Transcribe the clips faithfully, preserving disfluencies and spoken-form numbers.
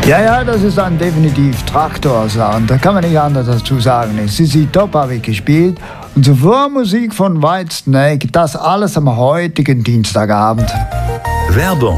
Ja, ja, das ist dann definitiv Traktor-Sound. Da kann man nicht anders dazu sagen. Sissy Top habe ich gespielt. Und zuvor Musik von Whitesnake. Das alles am heutigen Dienstagabend. Werbung.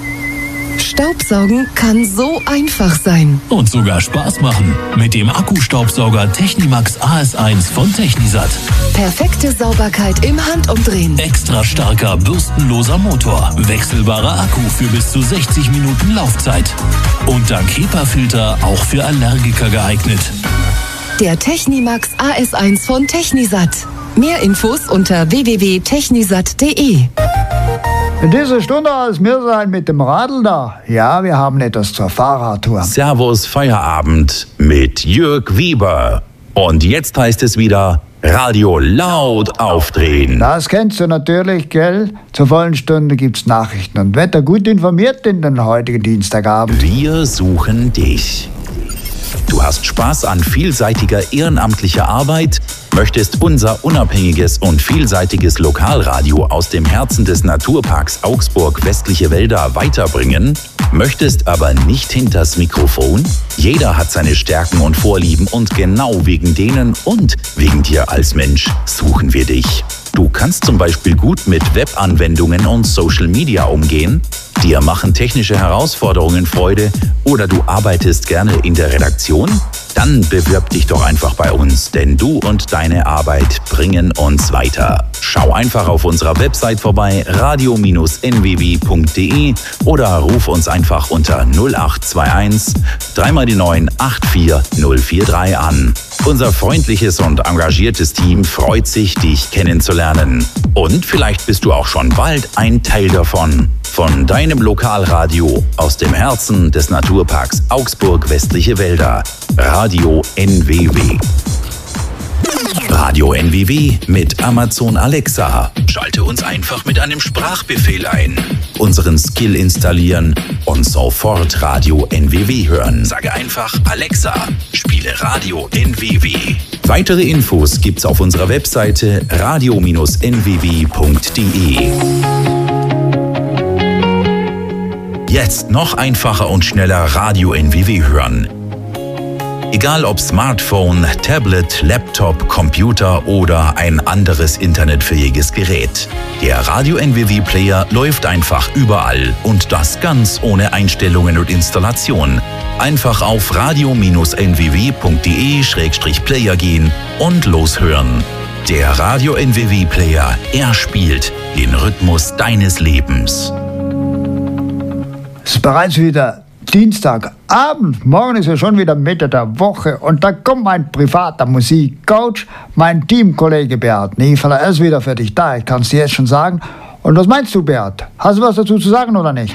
Staubsaugen kann so einfach sein. Und sogar Spaß machen. Mit dem Akkustaubsauger Technimax A S eins von Technisat. Perfekte Sauberkeit im Handumdrehen. Extra starker, bürstenloser Motor. Wechselbarer Akku für bis zu sechzig Minuten Laufzeit. Und dank HEPA-Filter auch für Allergiker geeignet. Der Technimax A S eins von Technisat. Mehr Infos unter w w w punkt technisat punkt d e. In dieser Stunde als wir sein mit dem Radl da. Ja, wir haben etwas zur Fahrradtour. Servus Feierabend mit Jörg Wieber. Und jetzt heißt es wieder Radio laut aufdrehen. Das kennst du natürlich, gell? Zur vollen Stunde gibt's Nachrichten und Wetter. Gut informiert in den heutigen Dienstagabend. Wir suchen dich. Du hast Spaß an vielseitiger ehrenamtlicher Arbeit, möchtest unser unabhängiges und vielseitiges Lokalradio aus dem Herzen des Naturparks Augsburg Westliche Wälder weiterbringen, möchtest aber nicht hinters Mikrofon? Jeder hat seine Stärken und Vorlieben und genau wegen denen und wegen dir als Mensch suchen wir dich. Du kannst zum Beispiel gut mit Webanwendungen und Social Media umgehen. Dir machen technische Herausforderungen Freude oder du arbeitest gerne in der Redaktion? Dann bewirb dich doch einfach bei uns, denn du und deine Arbeit bringen uns weiter. Schau einfach auf unserer Website vorbei, radio Bindestrich n w w punkt d e oder ruf uns einfach unter null acht zwei eins drei mal die neun acht vier null vier drei an. Unser freundliches und engagiertes Team freut sich, dich kennenzulernen. Und vielleicht bist du auch schon bald ein Teil davon. Von deinem Lokalradio aus dem Herzen des Naturparks Augsburg Westliche Wälder. Radio N W W. Radio N W W mit Amazon Alexa. Schalte uns einfach mit einem Sprachbefehl ein. Unseren Skill installieren und sofort Radio N W W hören. Sage einfach Alexa, spiele Radio N W W. Weitere Infos gibt's auf unserer Webseite radio Bindestrich n w w punkt d e. Jetzt noch einfacher und schneller Radio N W W hören. Egal ob Smartphone, Tablet, Laptop, Computer oder ein anderes internetfähiges Gerät. Der Radio N W W-Player läuft einfach überall und das ganz ohne Einstellungen und Installation. Einfach auf radio Bindestrich n w w punkt d e Schrägstrich player gehen und loshören. Der Radio N W W-Player, er spielt den Rhythmus deines Lebens. Es ist bereits wieder Dienstagabend. Morgen ist ja schon wieder Mitte der Woche. Und da kommt mein privater Musikcoach, mein Teamkollege Bert Niefeler. Er ist wieder für dich da, ich kann es dir jetzt schon sagen. Und was meinst du, Bert? Hast du was dazu zu sagen oder nicht?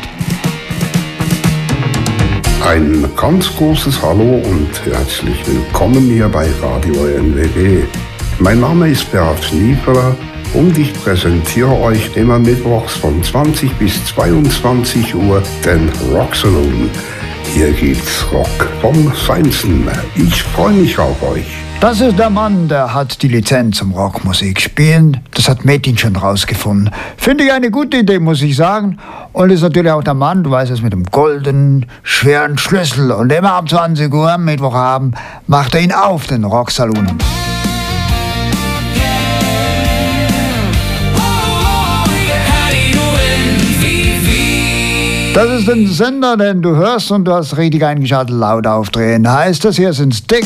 Ein ganz großes Hallo und herzlich willkommen hier bei Radio N W W. Mein Name ist Bert Niefeler. Und ich präsentiere euch immer mittwochs von zwanzig bis zweiundzwanzig Uhr den Rock Saloon. Hier gibt's Rock vom Feinsten. Ich freue mich auf euch. Das ist der Mann, der hat die Lizenz zum Rockmusik spielen. Das hat Metin schon rausgefunden. Finde ich eine gute Idee, muss ich sagen. Und ist natürlich auch der Mann, du weißt es, mit dem goldenen, schweren Schlüssel. Und immer ab zwanzig Uhr am Mittwochabend macht er ihn auf, den Rock Saloon. Das ist ein Sender, den du hörst und du hast richtig eingeschaltet, laut aufdrehen. Heißt das, hier sind Stick